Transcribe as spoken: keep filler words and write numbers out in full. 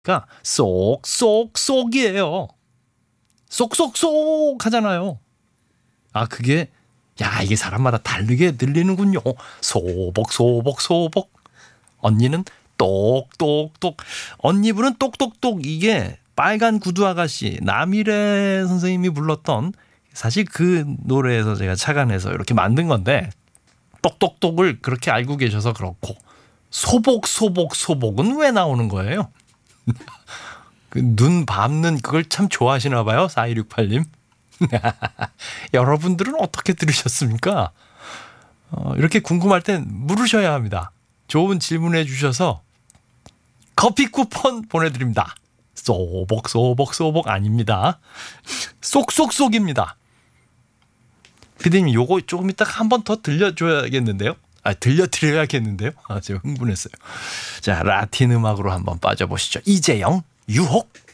그러니까 쏙쏙쏙이에요. 쏙쏙쏙 하잖아요. 아, 그게 야, 이게 사람마다 다르게 들리는군요. 소복 소복 소복. 언니는 똑똑똑. 언니 분은 똑똑똑. 이게 빨간 구두 아가씨 남일애 선생님이 불렀던, 사실 그 노래에서 제가 착안해서 이렇게 만든 건데, 똑똑똑을 그렇게 알고 계셔서 그렇고, 소복 소복 소복은 왜 나오는 거예요? 그 눈 밟는 그걸 참 좋아하시나 봐요. 사이육팔 님. 여러분들은 어떻게 들으셨습니까? 어, 이렇게 궁금할 땐 물으셔야 합니다. 좋은 질문해 주셔서 커피 쿠폰 보내드립니다. 쏘복 쏘복 쏘복 아닙니다. 쏙쏙쏙입니다. 피디님, 요거 조금 이따가 한 번 더 들려줘야겠는데요? 아, 들려드려야겠는데요? 아, 제가 흥분했어요. 자, 라틴 음악으로 한번 빠져보시죠. 이재영, 유혹.